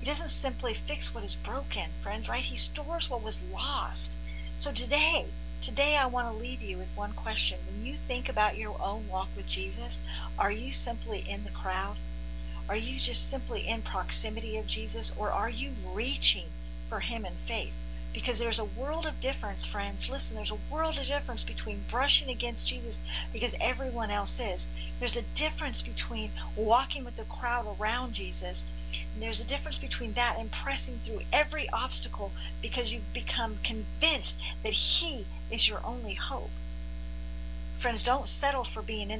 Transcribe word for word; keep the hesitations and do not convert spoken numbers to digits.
doesn't simply fix what is broken, friends, right? He stores what was lost. So today, today I want to leave you with one question. When you think about your own walk with Jesus, are you simply in the crowd? Are you just simply in proximity of Jesus, or are you reaching for him in faith? Because there's a world of difference, friends. Listen, there's a world of difference between brushing against Jesus because everyone else is. There's a difference between walking with the crowd around Jesus, and there's a difference between that and pressing through every obstacle because you've become convinced that he is your only hope. Friends, don't settle for being in